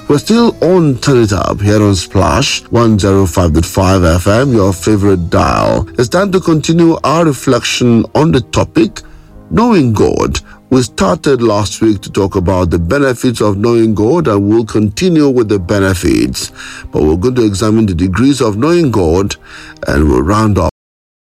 We're still on Turn It Up here on Splash 105.5 FM, your favorite dial. It's time to continue our reflection on the topic, Knowing God. We started last week to talk about the benefits of knowing God, and we'll continue with the benefits. But we're going to examine the degrees of knowing God, and we'll round up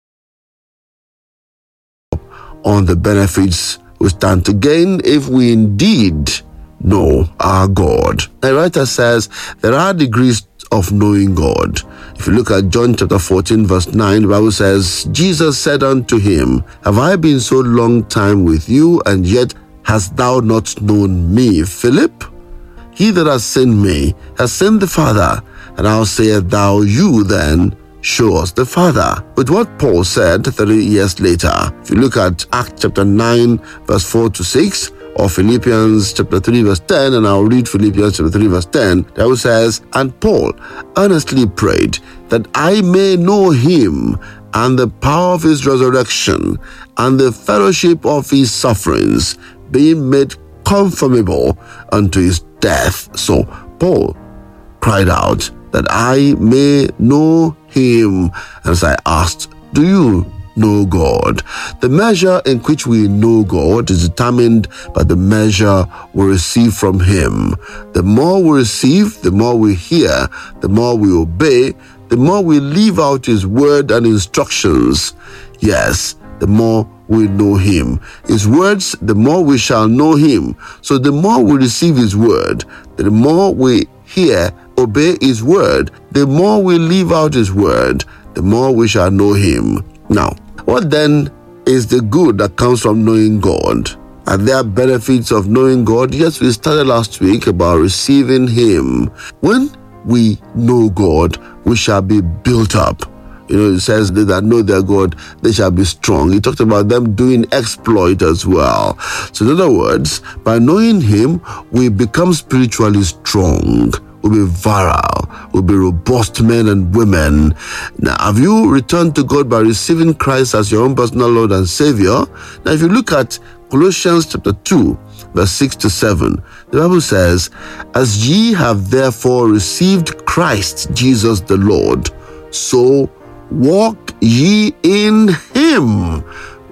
on the benefits we stand to gain if we indeed know our God. The writer says there are degrees of knowing God. If you look at John chapter 14 verse 9, the Bible says, Jesus said unto him, Have I been so long time with you, and yet hast thou not known me, Philip? He that has seen me has seen the Father. And how sayest thou, You then show us the Father? With what Paul said 30 years later. If you look at Acts chapter 9 verse 4 to 6, or Philippians chapter 3 verse 10, and I'll read Philippians chapter 3 verse 10, the Bible says, And Paul earnestly prayed that I may know him and the power of his resurrection and the fellowship of his sufferings, being made conformable unto his death. So Paul cried out that I may know him. As I asked, do you know God? The measure in which we know God is determined by the measure we receive from him. The more we receive, the more we hear, the more we obey, the more we live out his word and instructions. Yes, the more we know him. His words, the more we shall know him. So the more we receive his word, the more we hear, obey his word, the more we live out his word, the more we shall know him. Now, what then is the good that comes from knowing God? Are there benefits of knowing God? Yes, we started last week about receiving him. When we know God, we shall be built up. It says they that know their God, they shall be strong. He talked about them doing exploit as well. So in other words, by knowing him, we become spiritually strong. We'll be virile, we'll be robust men and women. Now, have you returned to God by receiving Christ as your own personal Lord and Savior? Now, if you look at Colossians chapter 2, verse 6 to 7, the Bible says, As ye have therefore received Christ Jesus the Lord, so walk ye in him,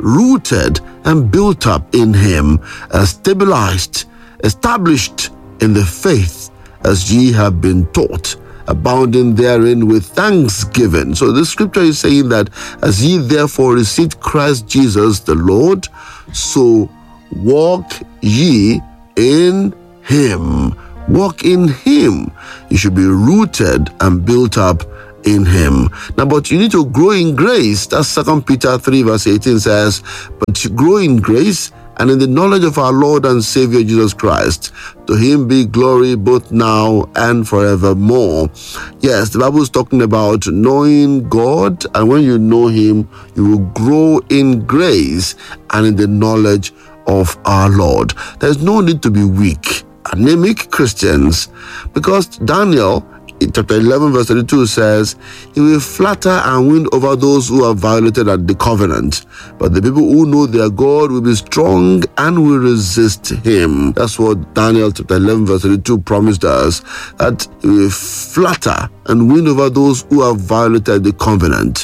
rooted and built up in him, stabilized, established in the faith, as ye have been taught, abounding therein with thanksgiving. So the scripture is saying that as ye therefore received Christ Jesus the Lord, so walk ye in him. Walk in him. You should be rooted and built up in him. Now, but you need to grow in grace. That's 2 Peter 3 verse 18 says, But you grow in grace and in the knowledge of our Lord and Savior Jesus Christ. To him be glory both now and forevermore. Yes, the Bible is talking about knowing God, and when you know him, you will grow in grace and in the knowledge of our Lord. There's no need to be weak, anemic Christians, because Daniel in chapter 11 verse 32 says, He will flatter and win over those who have violated the covenant. But the people who know their God will be strong and will resist him. That's what Daniel chapter 11 verse 32 promised us, that he will flatter and win over those who have violated the covenant.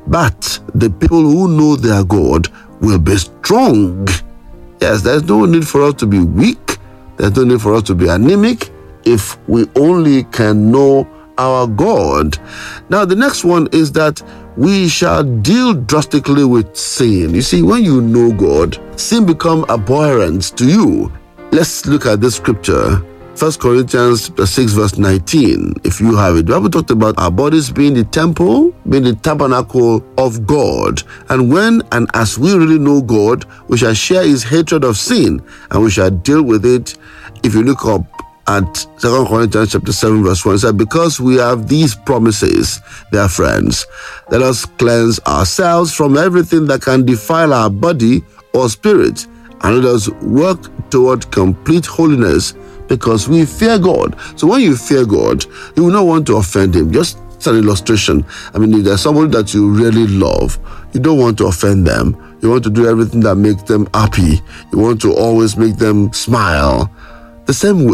But the people who know their God will be strong. Yes, there's no need for us to be weak. There's no need for us to be anemic, if we only can know our God. Now, the next one is that we shall deal drastically with sin. You see, when you know God, sin becomes abhorrent to you. Let's look at this scripture. 1 Corinthians 6 verse 19, if you have it. The Bible talked about our bodies being the temple, being the tabernacle of God. And when and as we really know God, we shall share his hatred of sin, and we shall deal with it. If you look up at 2 Corinthians chapter 7 verse 1, it said, Because we have these promises, dear friends, let us cleanse ourselves from everything that can defile our body or spirit, and let us work toward complete holiness, because we fear God. So when you fear God, you will not want to offend him. Just as an illustration, if there's somebody that you really love, you don't want to offend them. You want to do everything that makes them happy. You want to always make them smile. The same way,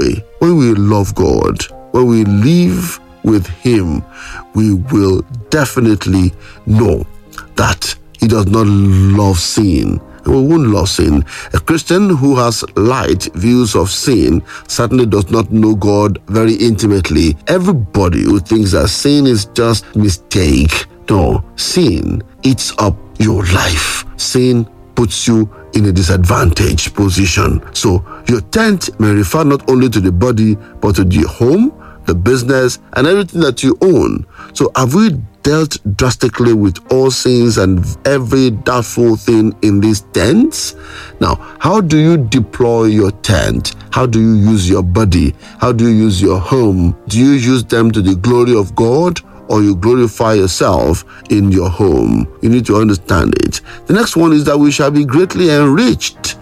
when we love God, when we live with Him, we will definitely know that He does not love sin. We won't love sin. A Christian who has light views of sin certainly does not know God very intimately. Everybody who thinks that sin is just mistake. No, sin eats up your life. Sin puts you in a disadvantaged position. So your tent may refer not only to the body, but to the home, the business, and everything that you own. So have we dealt drastically with all sins and every doubtful thing in these tents? Now, how do you deploy your tent? How do you use your body? How do you use your home? Do you use them to the glory of God, or you glorify yourself in your home? You need to understand it. The next one is that we shall be greatly enriched.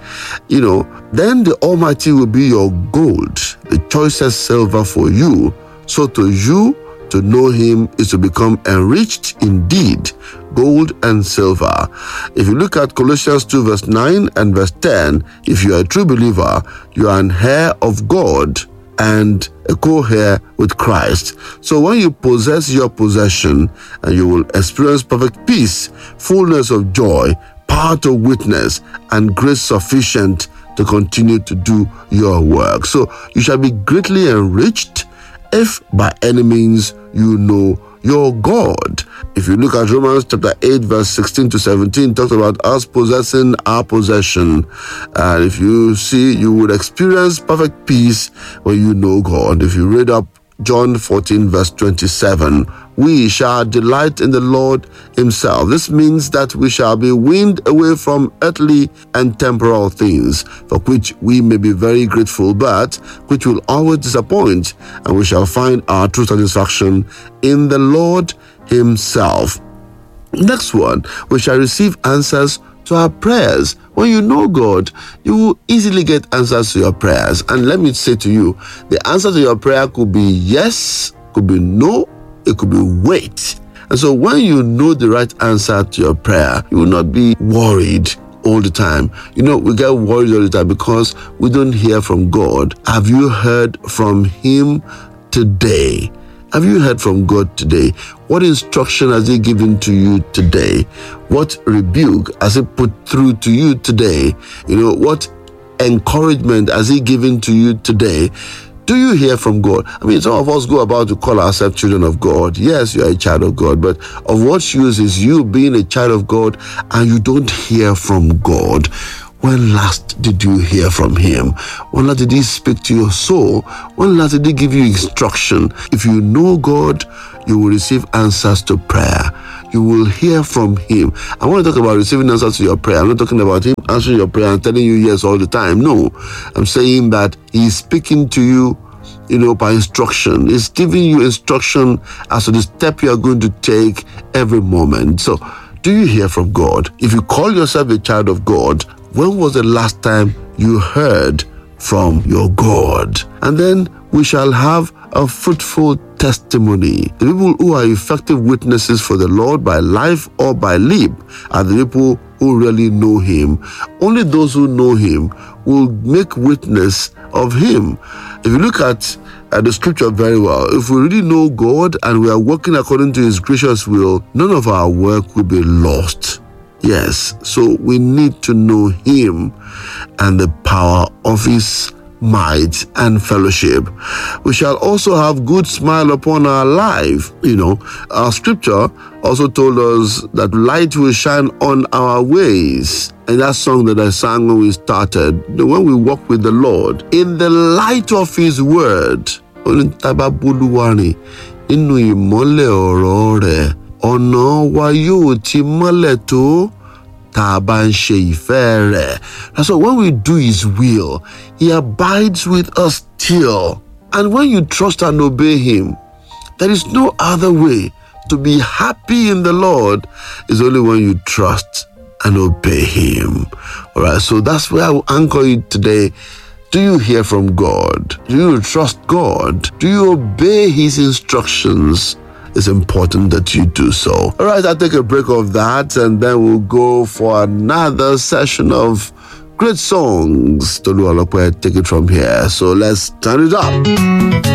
Then the Almighty will be your gold, the choicest silver for you. So to you, to know Him is to become enriched indeed, gold and silver. If you look at Colossians 2 verse 9 and verse 10, if you are a true believer, you are an heir of God and a co-heir with Christ. So when you possess your possession, and you will experience perfect peace, fullness of joy, power to witness, and grace sufficient to continue to do your work. So you shall be greatly enriched if by any means you know your God. If you look at Romans chapter 8 verse 16 to 17, talks about us possessing our possession. And if you see, you would experience perfect peace when you know God. If you read up John 14 verse 27, we shall delight in the Lord Himself. This means that we shall be weaned away from earthly and temporal things, for which we may be very grateful, but which will always disappoint, and we shall find our true satisfaction in the Lord Himself. Next one, we shall receive answers to our prayers. When you know God, you will easily get answers to your prayers. And let me say to you, the answer to your prayer could be yes, could be no, it could be wait. And so when you know the right answer to your prayer, you will not be worried all the time. We get worried all the time because we don't hear from God. Have you heard from Him today? Have you heard from God today? What instruction has He given to you today? What rebuke has He put through to you today? What encouragement has He given to you today? Do you hear from God? Some of us go about to call ourselves children of God. Yes, you are a child of God, but of what use is you being a child of God and you don't hear from God? When last did you hear from Him? When last did He speak to your soul? When last did He give you instruction? If you know God, you will receive answers to prayer. You will hear from Him. I want to talk about receiving answers to your prayer. I'm not talking about Him answering your prayer and telling you yes all the time. No, I'm saying that He is speaking to you, by instruction. He's giving you instruction as to the step you are going to take every moment. So, do you hear from God? If you call yourself a child of God, when was the last time you heard from your God? And then we shall have a fruitful testimony. The people who are effective witnesses for the Lord by life or by lip are the people who really know Him. Only those who know Him will make witness of Him. If you look at the scripture very well, if we really know God and we are working according to His gracious will, none of our work will be lost. Yes, so we need to know Him and the power of His might and fellowship. We shall also have good smile upon our life. Our scripture also told us that light will shine on our ways. And that song that I sang when we started, when we walk with the Lord, in the light of His word, ọ̀nà wa yóò ti mọ́lẹ̀ tó tá a bá ń ṣe ìfẹ́ rẹ̀. And so when we do His will, He abides with us still. And when you trust and obey Him, there is no other way to be happy in the Lord. It's only when you trust and obey Him. All right, so that's where I will anchor you today. Do you hear from God? Do you trust God? Do you obey His instructions? It's important that you do so. All right, I'll take a break of that and then we'll go for another session of great songs. Tolu Alope, take it from here. So let's turn it up.